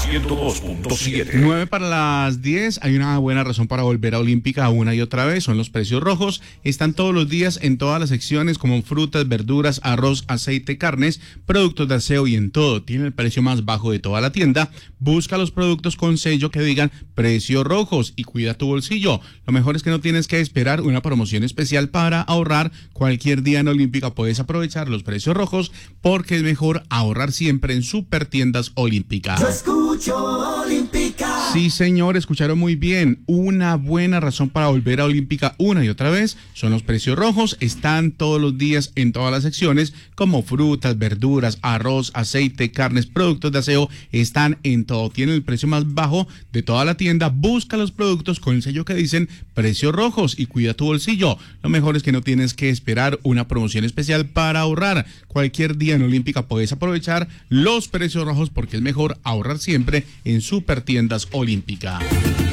102.7. 9 para las 10. Hay una buena razón para volver a Olímpica una y otra vez. Son los precios rojos. Están todos los días en todas las secciones como frutas, verduras, arroz, aceite, carnes, productos de aseo y en todo. Tiene el precio más bajo de toda la tienda. Busca los productos con sello que digan precios rojos y cuida tu bolsillo. Lo mejor es que no tienes que esperar una promoción especial para ahorrar. Cualquier día en Olímpica puedes aprovechar los precios rojos porque es mejor ahorrar siempre en Supertiendas Olímpica. Yo escucho Olímpica. Sí, señor, escucharon muy bien. Una buena razón para volver a Olímpica una y otra vez son los precios rojos. Están todos los días en todas las secciones como frutas, verduras, arroz, aceite, carnes, productos de aseo. Están en todo. Tienen el precio más bajo de toda la tienda. Busca los productos con el sello que dicen precios rojos y cuida tu bolsillo. Lo mejor es que no tienes que esperar una promoción especial para ahorrar. Cualquier día en Olímpica puedes aprovechar los precios rojos porque es mejor ahorrar siempre en Supertiendas Olímpica.